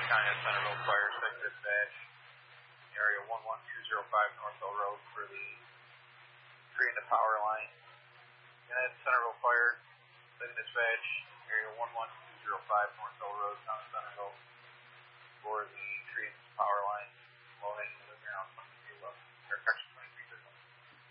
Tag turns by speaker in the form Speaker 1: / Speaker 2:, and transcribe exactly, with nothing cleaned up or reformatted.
Speaker 1: County of Centerville Fire, second dispatch, area one one two zero five Northville Road for the tree in the power line. United Centerville Fire, second dispatch, area one one two zero five Northville Road, County